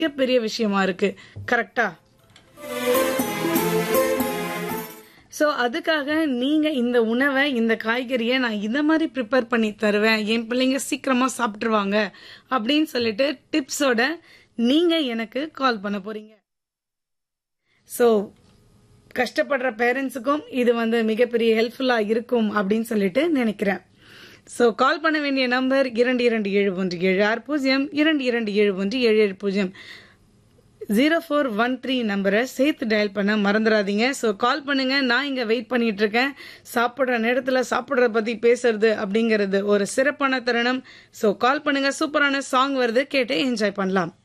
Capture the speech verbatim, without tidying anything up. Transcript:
மிகப்பெரிய விஷயமா இருக்கு. கரெக்டா? சோ அதுக்காக நீங்க இந்த உணவை, இந்த காய்கறியை நான் இந்த மாதிரி ப்ரிப்பேர் பண்ணி தருவேன், என் பிள்ளைங்க சீக்கிரமா சாப்பிட்டுருவாங்க அப்படின்னு சொல்லிட்டு டிப்ஸோட நீங்க எனக்கு கால் பண்ண போறீங்க. சோ கஷ்டப்படுற பேரண்ட்ஸுக்கும் இது வந்து மிகப்பெரிய ஹெல்ப்ஃபுல்லா இருக்கும் அப்படின்னு சொல்லிட்டு நினைக்கிறேன். சோ கால் பண்ண வேண்டிய நம்பர் இரண்டு இரண்டு ஏழு ஒன்று ஏழு ஆறு பூஜ்ஜியம் இரண்டு இரண்டு ஏழு ஒன்று ஏழு ஏழு பூஜ்ஜியம் ஜீரோ ஃபோர் ஒன் த்ரீ நம்பரை சேர்த்து டயல் பண்ண மறந்துடாதீங்க. ஸோ கால் பண்ணுங்க. நான் இங்க வெயிட் பண்ணிட்டு இருக்கேன். சாப்பிட்ற நேரத்தில் சாப்பிட்றத பத்தி பேசுறது அப்படிங்கிறது ஒரு சிறப்பான தருணம். ஸோ கால் பண்ணுங்க. சூப்பரான சாங் வருது, கேட்டு என்ஜாய் பண்ணலாம்.